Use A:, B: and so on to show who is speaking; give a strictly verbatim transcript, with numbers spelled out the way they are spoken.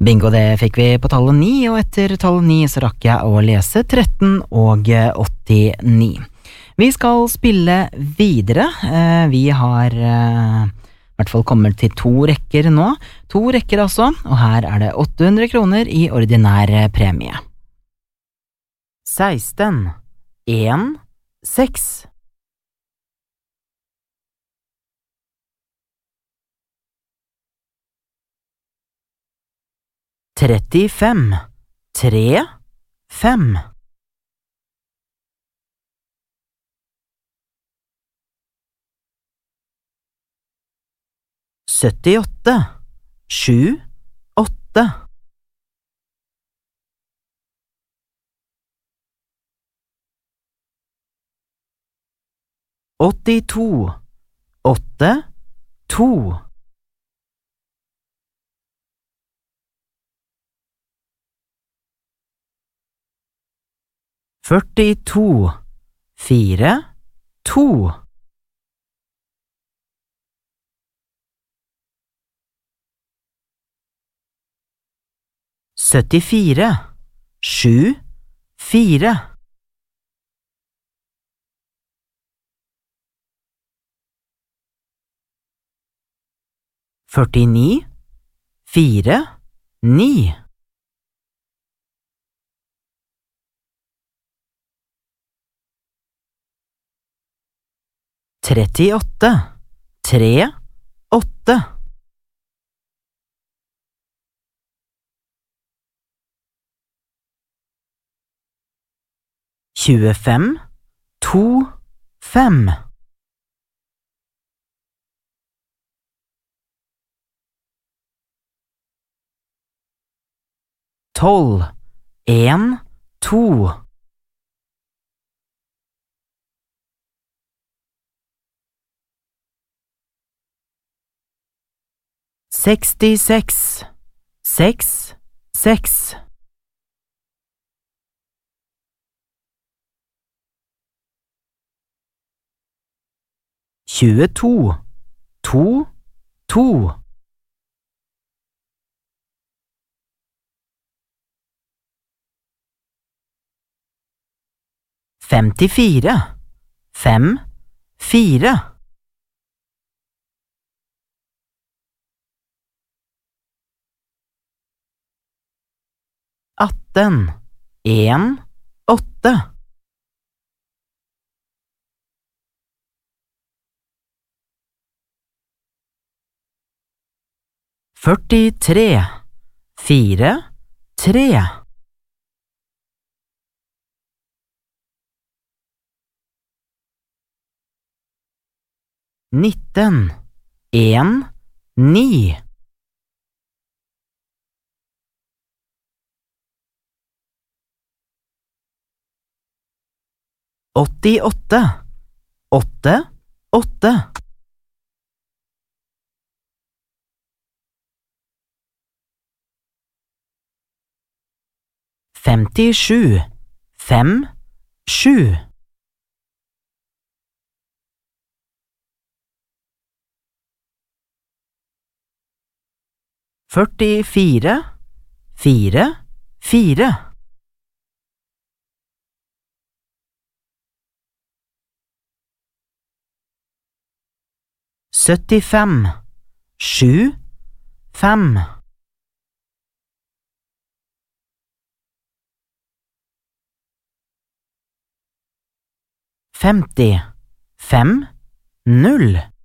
A: Bingo, det fikk vi på tallet ni, og etter tallet ni så rakk jeg å lese tretten og åttini. Vi skal spille videre. Vi har i hvert fall kommet til to rekker nå. To rekker altså, og her er det åtte hundre kroner i ordinær premie. seksten, en, seks. trettifem, tre, fem. syttiåtte, sju, åtte. åttito, åtte, to. førtito, fire, to. syttifire, sju, fire. førtini, fire, ni. trettiåtte, tre, åtte. tjuefem, to, fem. tolv, en, to. sekstiseks, seks, seks. tjueto, to, to. femtifire, fem, fire. atten, en, åtte. førtitre, fire, tre. nitten, en, ni. åttiåtte, åtte, åtte. femtisju, fem, sju. førtifire, fire, fire. syttifem, sju, fem. femti, fem, null.